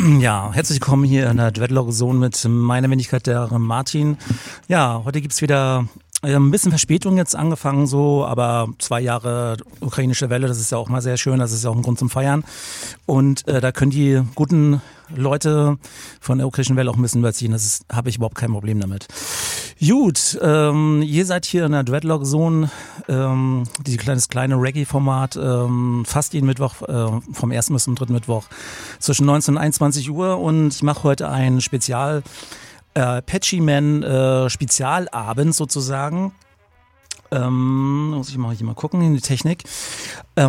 Ja, herzlich willkommen hier in der Dreadlock-Zone mit meiner Wenigkeit, der Martin. Ja, heute gibt's wieder ein bisschen Verspätung jetzt angefangen so, aber 2 Jahre ukrainische Welle, das ist ja auch mal sehr schön, das ist ja auch ein Grund zum Feiern. Und da können die guten Leute von der ukrainischen Welle auch ein bisschen überziehen, habe ich überhaupt kein Problem damit. Gut, ihr seid hier in der Dreadlock-Zone, dieses kleine Reggae-Format, fast jeden Mittwoch, vom 1. bis zum 3. Mittwoch zwischen 19 und 21 Uhr und ich mache heute ein Patchyman Spezialabend sozusagen. Muss ich mal hier mal gucken in die Technik. Ich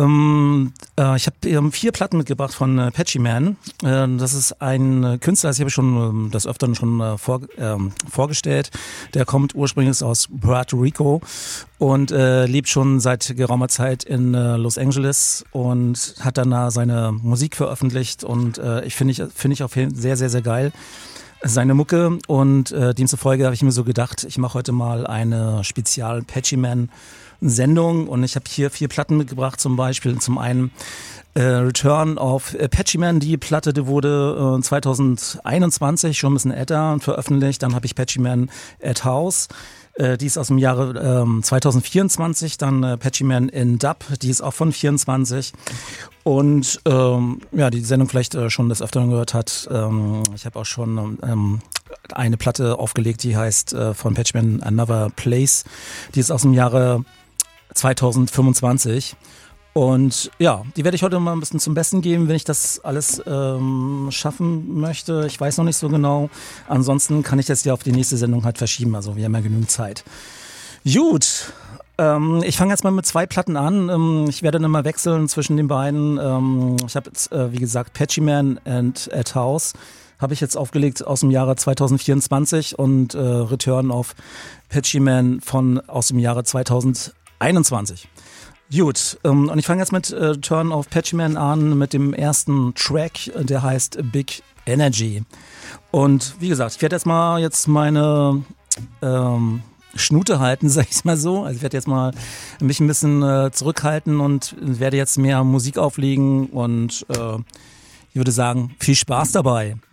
habe 4 Platten mitgebracht von Patchyman. Das ist ein Künstler, das habe ich schon des Öfteren schon vorgestellt. Der kommt ursprünglich aus Puerto Rico und lebt schon seit geraumer Zeit in Los Angeles und hat dann da seine Musik veröffentlicht und finde ich auf jeden Fall sehr, sehr, sehr geil. Seine Mucke und demzufolge habe ich mir so gedacht, ich mache heute mal eine Spezial-Patchyman-Sendung und ich habe hier 4 Platten mitgebracht, zum Beispiel zum einen Return of Patchyman, die Platte, die wurde 2021, schon ein bisschen älter, veröffentlicht, dann habe ich Patchyman at House. Die ist aus dem Jahre 2024, dann Patchyman in Dub, die ist auch von 24 und die Sendung vielleicht schon des Öfteren gehört hat, ich habe auch schon eine Platte aufgelegt, die heißt von Patchyman Another Place, die ist aus dem Jahre 2025. Und ja, die werde ich heute mal ein bisschen zum Besten geben, wenn ich das alles schaffen möchte. Ich weiß noch nicht so genau. Ansonsten kann ich das ja auf die nächste Sendung halt verschieben. Also wir haben ja genügend Zeit. Gut, ich fange jetzt mal mit 2 Platten an. Ich werde dann mal wechseln zwischen den beiden. Ich habe jetzt, wie gesagt, Patchyman and at House habe ich jetzt aufgelegt aus dem Jahre 2024 und Return of Patchyman aus dem Jahre 2021. Gut, und ich fange jetzt mit Turn of Patchyman an, mit dem ersten Track, der heißt Big Energy. Und wie gesagt, ich werde jetzt meine Schnute halten, sag ich mal so. Also ich werde jetzt mal mich ein bisschen zurückhalten und werde jetzt mehr Musik auflegen und ich würde sagen, viel Spaß dabei.